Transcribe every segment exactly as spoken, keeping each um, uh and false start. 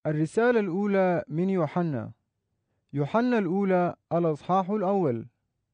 الرسالة الأولى من يوحنا. يوحنا الأولى الأصحاح الأول.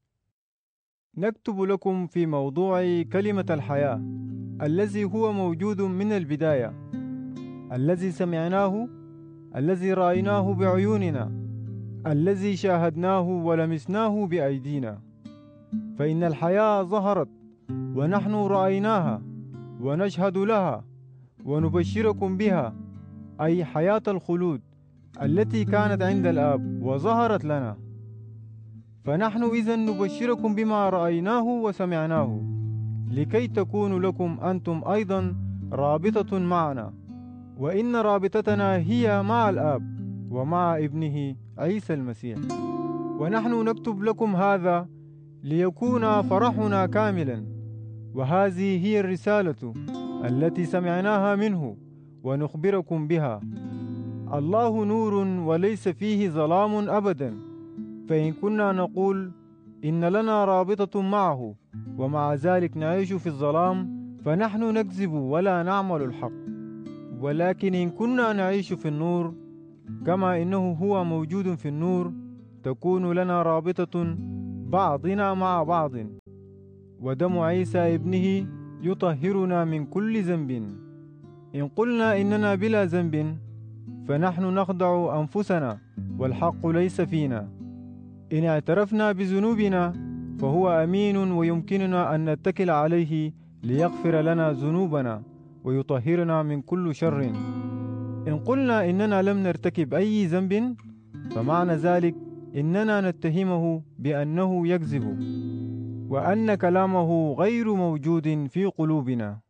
نكتب لكم في موضوع كلمة الحياة الذي هو موجود من البداية، الذي سمعناه، الذي رأيناه بعيوننا، الذي شاهدناه ولمسناه بأيدينا. فإن الحياة ظهرت ونحن رأيناها ونشهد لها ونبشركم بها، أي حياة الخلود التي كانت عند الآب وظهرت لنا. فنحن إذن نبشركم بما رأيناه وسمعناه، لكي تكون لكم أنتم أيضا رابطة معنا، وإن رابطتنا هي مع الآب ومع ابنه عيسى المسيح. ونحن نكتب لكم هذا ليكون فرحنا كاملا، وهذه هي الرسالة التي سمعناها منه ونخبركم بها. الله نور وليس فيه ظلام أبدا، فإن كنا نقول إن لنا رابطة معه ومع ذلك نعيش في الظلام فنحن نكذب ولا نعمل الحق. ولكن إن كنا نعيش في النور كما إنه هو موجود في النور، تكون لنا رابطة بعضنا مع بعض، ودم عيسى ابنه يطهرنا من كل ذنب. إن قلنا إننا بلا ذنب فنحن نخدع أنفسنا والحق ليس فينا. إن اعترفنا بذنوبنا فهو أمين ويمكننا أن نتكل عليه ليغفر لنا ذنوبنا ويطهرنا من كل شر. إن قلنا إننا لم نرتكب أي ذنب فمعنى ذلك إننا نتهمه بأنه يكذب وأن كلامه غير موجود في قلوبنا.